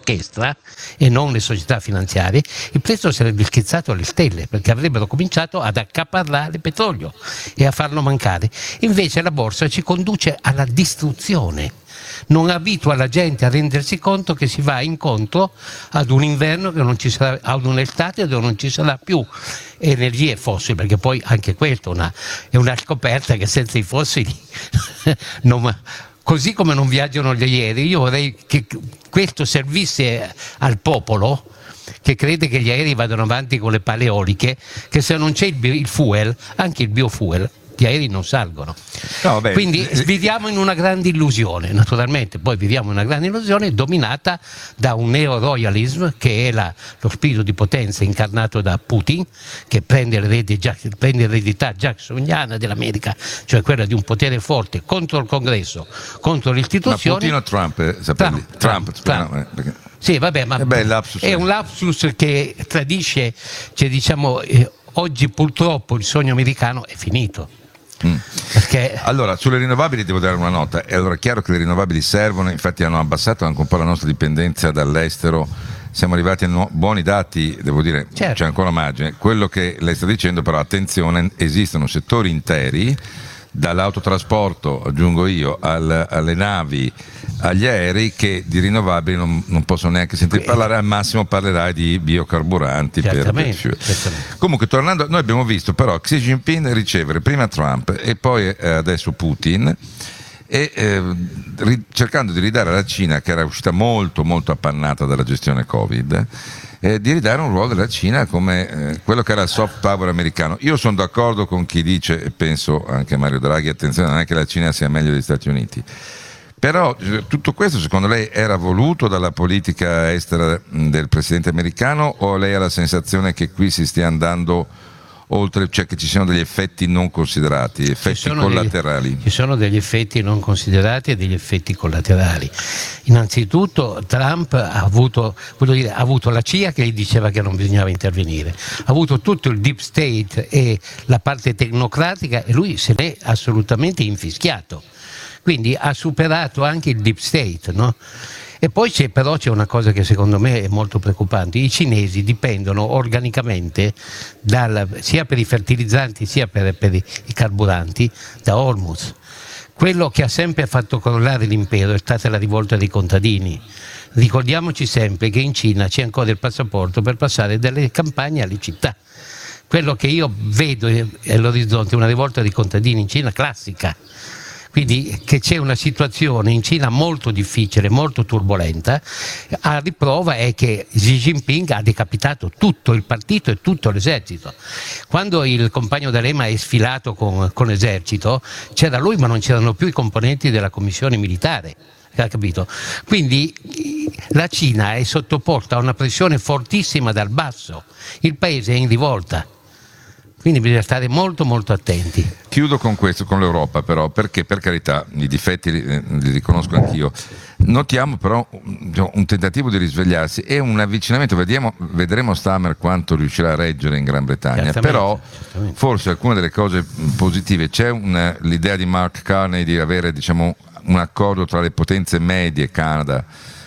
l'orchestra e non le società finanziarie, il prezzo sarebbe schizzato alle stelle, perché avrebbero cominciato ad accaparrare petrolio e a farlo mancare. Invece la borsa ci conduce alla distruzione, non abitua la gente a rendersi conto che si va incontro ad un inverno che non ci sarà, ad un'estate dove non ci sarà più energie fossili, perché poi anche questa è una scoperta che senza i fossili così come non viaggiano gli aerei. Io vorrei che questo servisse al popolo che crede che gli aerei vadano avanti con le pale eoliche, che se non c'è il fuel, anche il biofuel, gli aerei non salgono. No, beh, quindi viviamo in una grande illusione, naturalmente poi viviamo in una grande illusione dominata da un neo-royalism, che è lo spirito di potenza incarnato da Putin, che prende l'eredità jacksoniana dell'America, cioè quella di un potere forte contro il Congresso, contro le istituzioni. Ma Putin o Trump? Trump. Sì, vabbè, ma è un lapsus che tradisce, cioè, diciamo, oggi purtroppo il sogno americano è finito. Perché... Allora, sulle rinnovabili devo dare una nota. Allora, è chiaro che le rinnovabili servono, infatti hanno abbassato anche un po' la nostra dipendenza dall'estero. Siamo arrivati a buoni dati, devo dire, certo. C'è ancora margine. Quello che lei sta dicendo, però, attenzione, esistono settori interi, dall'autotrasporto, aggiungo io, alle navi, agli aerei, che di rinnovabili non possono neanche sentire parlare, al massimo parlerai di biocarburanti. Certamente. Comunque, tornando, noi abbiamo visto però Xi Jinping ricevere prima Trump e poi adesso Putin, e cercando di ridare alla Cina, che era uscita molto molto appannata dalla gestione Covid, di ridare un ruolo della Cina come quello che era il soft power americano. Io sono d'accordo con chi dice, e penso anche Mario Draghi, attenzione, non è che la Cina sia meglio degli Stati Uniti, però tutto questo secondo lei era voluto dalla politica estera del presidente americano, o lei ha la sensazione che qui si stia andando oltre, cioè che ci siano degli effetti non considerati, effetti collaterali? Ci sono degli effetti non considerati e degli effetti collaterali. Innanzitutto Trump ha avuto la CIA che gli diceva che non bisognava intervenire, ha avuto tutto il deep state e la parte tecnocratica, e lui se n'è assolutamente infischiato, quindi ha superato anche il deep state, no? E poi c'è una cosa che secondo me è molto preoccupante: i cinesi dipendono organicamente sia per i fertilizzanti sia per i carburanti da Hormuz. Quello che ha sempre fatto crollare l'impero è stata la rivolta dei contadini. Ricordiamoci sempre che in Cina c'è ancora il passaporto per passare dalle campagne alle città. Quello che io vedo all'orizzonte è una rivolta dei contadini in Cina classica. Quindi che c'è una situazione in Cina molto difficile, molto turbolenta. A riprova è che Xi Jinping ha decapitato tutto il partito e tutto l'esercito. Quando il compagno D'Alema è sfilato con l'esercito, c'era lui ma non c'erano più i componenti della commissione militare. Ha capito? Quindi la Cina è sottoposta a una pressione fortissima dal basso, il paese è in rivolta. Quindi bisogna stare molto molto attenti. Chiudo con questo, con l'Europa però, perché per carità i difetti li riconosco anch'io. Notiamo però un tentativo di risvegliarsi e un avvicinamento, vedremo Starmer quanto riuscirà a reggere in Gran Bretagna, però forse alcune delle cose positive, c'è l'idea di Mark Carney di avere, diciamo, un accordo tra le potenze medie, Canada,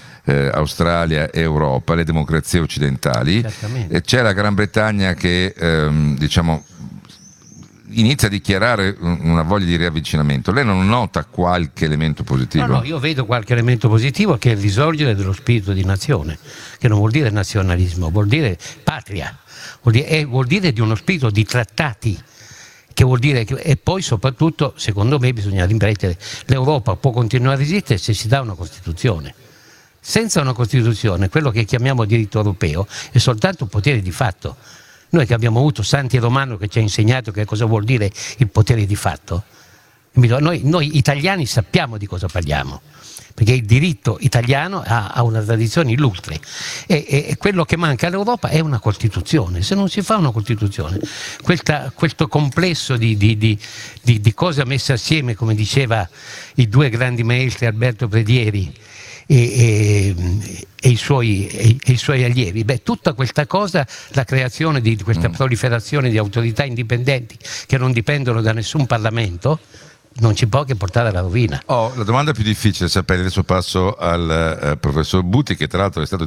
Australia e Europa, le democrazie occidentali, e c'è la Gran Bretagna che diciamo inizia a dichiarare una voglia di riavvicinamento. Lei non nota qualche elemento positivo? No, io vedo qualche elemento positivo, che è il risorgere dello spirito di nazione, che non vuol dire nazionalismo, vuol dire patria, vuol dire di uno spirito di trattati, che vuol dire e poi soprattutto secondo me bisogna ripetere, l'Europa può continuare a resistere se si dà una Costituzione. Senza una Costituzione, quello che chiamiamo diritto europeo è soltanto un potere di fatto. Noi che abbiamo avuto Santi Romano che ci ha insegnato che cosa vuol dire il potere di fatto, noi italiani sappiamo di cosa parliamo, perché il diritto italiano ha una tradizione illustre e quello che manca all'Europa è una Costituzione. Se non si fa una Costituzione, questo complesso di cose messe assieme, come diceva i due grandi maestri Alberto Predieri e i suoi allievi, tutta questa cosa, la creazione di questa proliferazione di autorità indipendenti che non dipendono da nessun Parlamento, non ci può che portare alla rovina. La domanda più difficile, sapere, adesso passo al professor Buti, che tra l'altro è stato